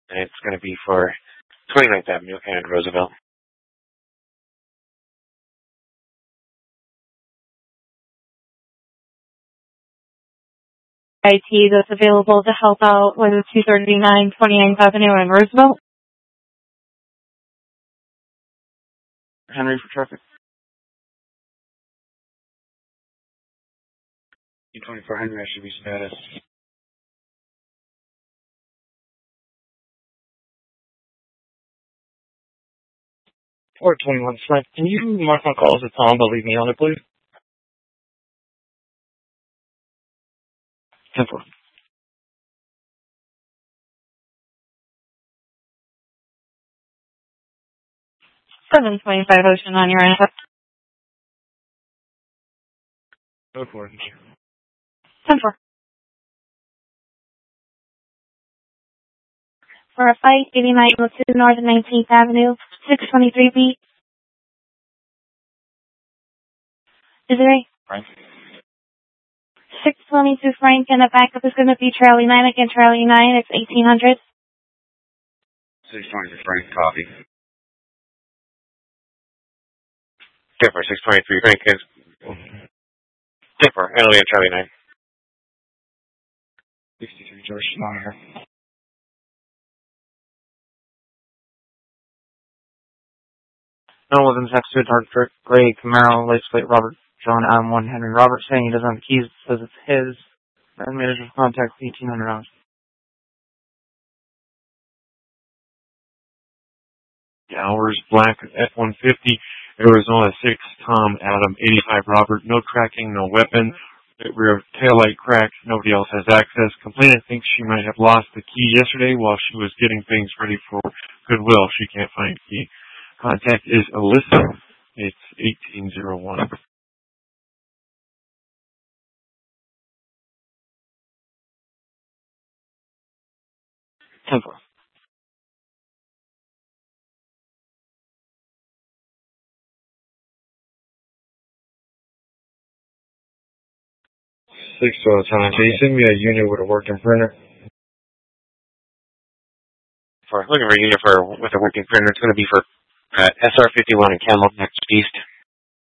and it's going to be for 29th Avenue and Roosevelt. IT that's available to help out with 239 29th Avenue and Roosevelt. Henry for traffic. 24 Henry, I should be status. Or 21 Frank. Can you mark my calls as Tom, but leave me on it, please? 10-4. 725 Ocean on your end. 10-4. 10-4. For a fight, 89 to North 19th Avenue, 623B. Is it right? Frank. 622 Frank, and the backup is going to be Charlie 9 again. Charlie 9, it's 1800. 620 Frank, copy. Differ, 623 Frank is. Differ, Elliot, Charlie 9. 63 George Schneider. No Williams, next to Dark Trick, Gray, Camaro, Lace Plate, Robert, John, Adam 1, Henry, Robert, saying he doesn't have the keys, says it's his. And manager contact $1,800. Hours, Black, F-150, Arizona 6, Tom, Adam, 85, Robert, no tracking, no weapon, rear taillight cracked, nobody else has access. Complainant thinks she might have lost the key yesterday while she was getting things ready for Goodwill. She can't find the key. Contact is Alyssa. It's 1801. Temple. 612 Tom. Can you send me a unit with a working printer? For looking for a unit with a working printer, it's going to be for SR51 in Kamloops next east.